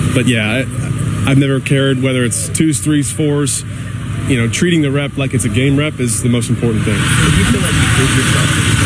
But yeah, I've never cared whether it's 2s, 3s, 4s. Treating the rep like it's a game rep is the most important thing. Do you feel like you proved yourself?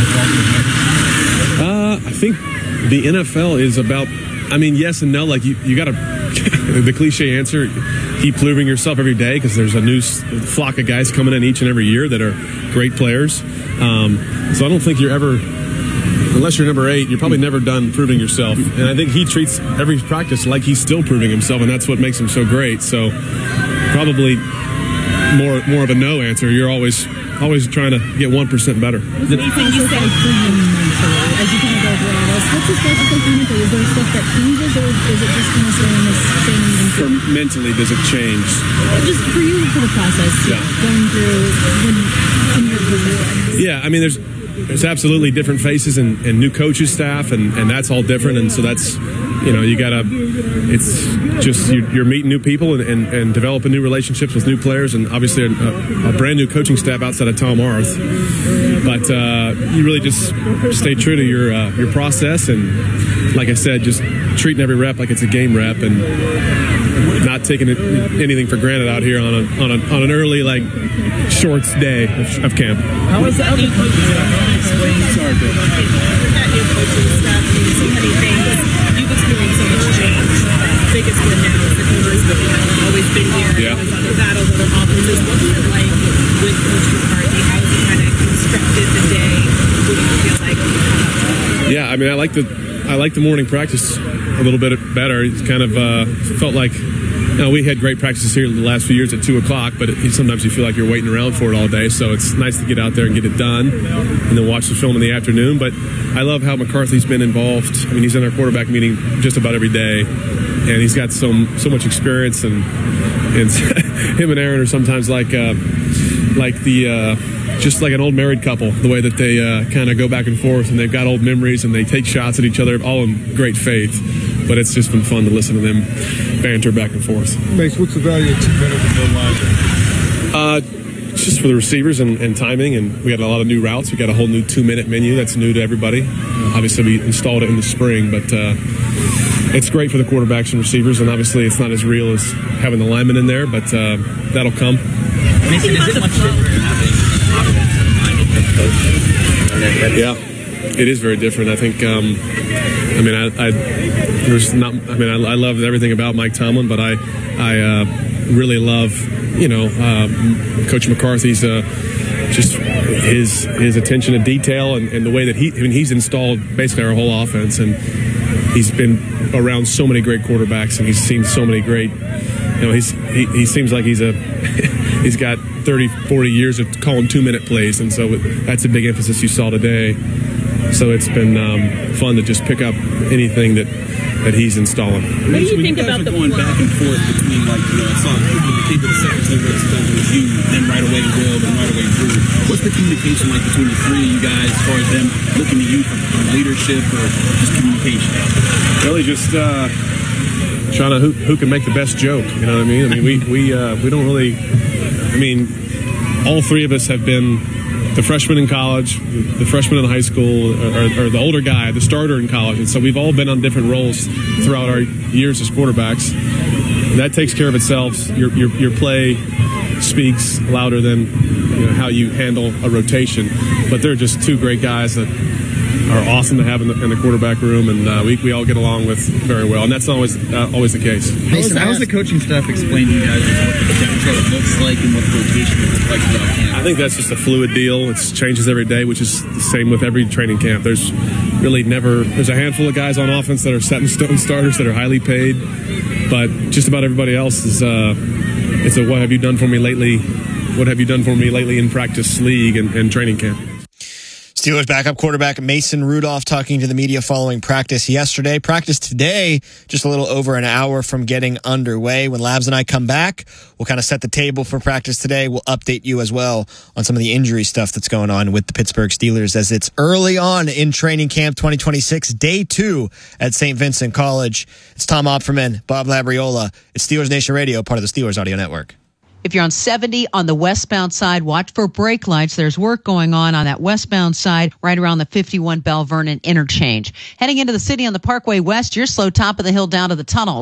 I think the NFL is about, yes and no. Like you got to, the cliche answer, keep proving yourself every day because there's a new flock of guys coming in each and every year that are great players. So I don't think you're ever, unless you're number 8, you're probably never done proving yourself. And I think he treats every practice like he's still proving himself, and that's what makes him so great. So probably more of a no answer. You're always trying to get 1% better. What do you think you said for him mentally as you kind of go over all this? What's his focus like mentally? Is there stuff that changes, or is it just kind of staying the same? For mentally, does it change? Just for you, for the process, going through when you're perspective. Yeah, there's absolutely different faces and new coaches, staff, and that's all different. And so that's, you gotta, it's just, you're meeting new people and developing new relationships with new players, and obviously a brand new coaching staff outside of Tom Arth. But you really just stay true to your process, and like I said, just treating every rep like it's a game rep, and not taking anything for granted out here on an early, shorts day of camp. How is the other coaching staff explaining? Sorry, Ben. That new coaching staff means so many things. You've experienced so much change. Biggest win now is the Cougars, but always been here. Yeah. Always on the battles, other offenses. What was it like with Coach McCarthy? How has he kind of constructed the day? What do you feel like? Yeah, I like the morning practice a little bit better. It's kind of felt like, we had great practices here the last few years at 2 o'clock, but sometimes you feel like you're waiting around for it all day. So it's nice to get out there and get it done, and then watch the film in the afternoon. But I love how McCarthy's been involved. He's in our quarterback meeting just about every day, and he's got so much experience. And him and Aaron are sometimes like just like an old married couple, the way that they kind of go back and forth, and they've got old memories, and they take shots at each other, all in great faith. But it's just been fun to listen to them banter back and forth. Mace, what's the value of 2 minutes in the line? Just for the receivers and timing, and we got a lot of new routes. We got a whole new 2-minute menu that's new to everybody. Obviously, we installed it in the spring, but it's great for the quarterbacks and receivers, and obviously it's not as real as having the linemen in there, but that'll come. Mason, is it much different having offensive line coach? Yeah, it is very different. I think, I love everything about Mike Tomlin, but I really love, Coach McCarthy's just his attention to detail and the way that he's installed basically our whole offense, and he's been around so many great quarterbacks, and he's seen so many great, he seems like he's got 30, 40 years of calling 2-minute plays, and so that's a big emphasis you saw today. So it's been fun to just pick up anything that he's installing. What do you think about the going back and forth between, I saw when it came to the second team where it's done with you, then right away Will, then right away Drew. What's the communication like between the three of you guys as far as them looking to you for leadership or just communication? Really just trying to who can make the best joke, you know what I mean? We don't really, all three of us have been the freshman in college, the freshman in high school, or the older guy, the starter in college. And so we've all been on different roles throughout our years as quarterbacks. That takes care of itself. Your play speaks louder than how you handle a rotation. But they're just two great guys that are awesome to have in the quarterback room, and we all get along with very well. And that's always the case. How's the coaching staff explain to you guys what the depth looks like and what the rotation looks like throughout camp? I think that's just a fluid deal. It changes every day, which is the same with every training camp. There's a handful of guys on offense that are set in stone starters that are highly paid, but just about everybody else is it's a what have you done for me lately? What have you done for me lately in practice league and training camp? Steelers backup quarterback Mason Rudolph talking to the media following practice yesterday. Practice today, just a little over an hour from getting underway. When Labs and I come back, we'll kind of set the table for practice today. We'll update you as well on some of the injury stuff that's going on with the Pittsburgh Steelers as it's early on in training camp 2026, day 2 at St. Vincent College. It's Tom Opferman, Bob Labriola. It's Steelers Nation Radio, part of the Steelers Audio Network. If you're on 70 on the westbound side, watch for brake lights. There's work going on that westbound side right around the 51 Bell Vernon interchange. Heading into the city on the Parkway West, you're slow top of the hill down to the tunnels.